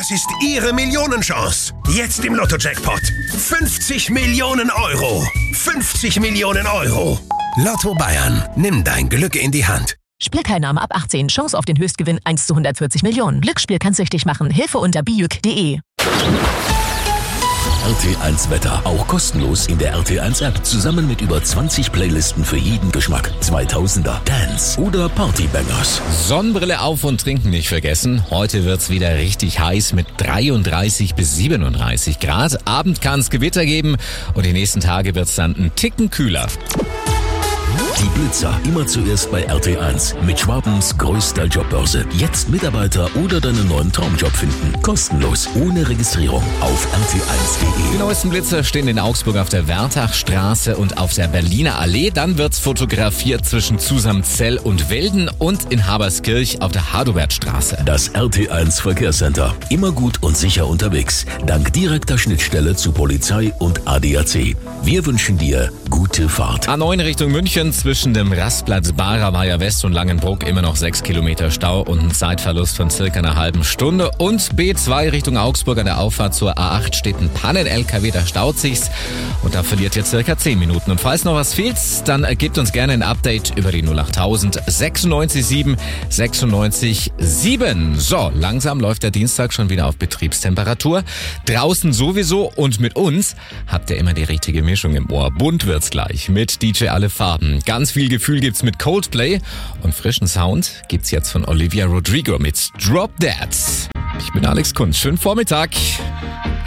Das ist Ihre Millionenchance. Jetzt im Lotto-Jackpot. 50 Millionen Euro. 50 Millionen Euro. Lotto Bayern. Nimm dein Glück in die Hand. Spielteilnahme ab 18. Chance auf den Höchstgewinn 1 zu 140 Millionen. Glücksspiel kann süchtig machen. Hilfe unter biuk.de. RT1 Wetter. Auch kostenlos in der RT1 App. Zusammen mit über 20 Playlisten für jeden Geschmack. 2000er, Dance oder Partybangers. Sonnenbrille auf und trinken nicht vergessen. Heute wird's wieder richtig heiß mit 33 bis 37 Grad. Abend kann's Gewitter geben und die nächsten Tage wird's dann einen Ticken kühler. Die Blitzer immer zuerst bei RT1 mit Schwabens größter Jobbörse. Jetzt Mitarbeiter oder deinen neuen Traumjob finden. Kostenlos, ohne Registrierung auf rt1.de. Die neuesten Blitzer stehen in Augsburg auf der Wertachstraße und auf der Berliner Allee. Dann wird's fotografiert zwischen Zusamzell und Welden und in Haberskirch auf der Hadobertstraße. Das RT1 Verkehrscenter. Immer gut und sicher unterwegs. Dank direkter Schnittstelle zu Polizei und ADAC. Wir wünschen dir gute Fahrt. A9 Richtung München zwischen dem Rastplatz Barer West und Langenbruck immer noch 6 Kilometer Stau und ein Zeitverlust von circa einer halben Stunde. Und B2 Richtung Augsburg an der Auffahrt zur A8 steht ein Pannen-LKW, da staut sich's und da verliert ihr circa 10 Minuten. Und falls noch was fehlt, dann gebt uns gerne ein Update über die 08000 96 7 96 7. So, langsam läuft der Dienstag schon wieder auf Betriebstemperatur. Draußen sowieso und mit uns habt ihr immer die richtige Mischung im Ohr. Bunt wird's gleich mit DJ Alle Farben. Ganz viel Gefühl gibt's mit Coldplay und frischen Sound gibt's jetzt von Olivia Rodrigo mit Drop Dead. Ich bin Alex Kunz. Schönen Vormittag.